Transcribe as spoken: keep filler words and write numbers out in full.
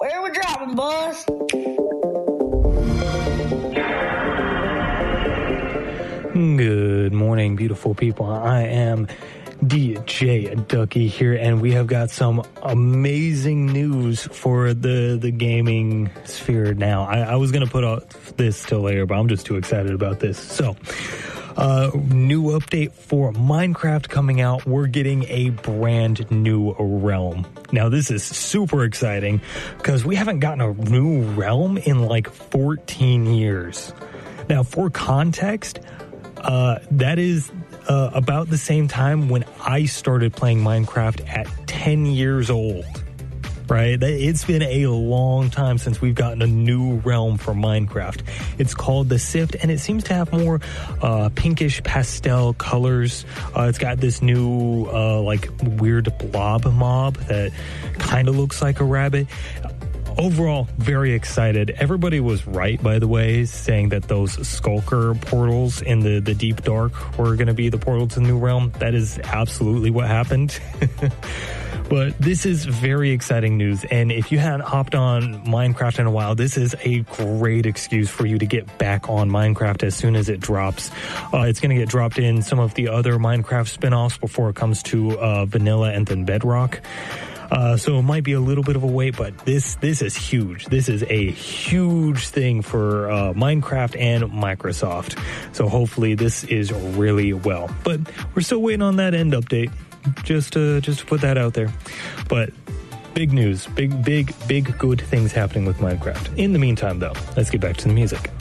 Where we dropping, boss? Good morning, beautiful people. I am D J Ducky here, and we have got some amazing news for the, the gaming sphere now. I, I was going to put out this till later, but I'm just too excited about this. So, uh, new update for Minecraft coming out. We're getting a brand new realm. Now, this is super exciting because we haven't gotten a new realm in like fourteen years. Now, for context, uh, that is uh, about the same time when I started playing Minecraft at ten years old, right? It's been a long time since we've gotten a new realm for Minecraft. It's called the Sift, and it seems to have more uh, pinkish pastel colors. Uh, it's got this new, uh, like, weird blob mob that kind of looks like a rabbit. Overall, very excited. Everybody was right, by the way, saying that those Skulker portals in the, the Deep Dark were going to be the portal to the new realm. That is absolutely what happened. But this is very exciting news, and if you hadn't hopped on Minecraft in a while, this is a great excuse for you to get back on Minecraft as soon as it drops. Uh, it's going to get dropped in some of the other Minecraft spin-offs before it comes to uh, Vanilla and then Bedrock. Uh, so it might be a little bit of a wait, but this this is huge. This is a huge thing for uh, Minecraft and Microsoft. So hopefully this is really well. But we're still waiting on that end update. Just to just to put that out there. But big news, big big big good things happening with Minecraft. In the meantime, though, let's get back to the music.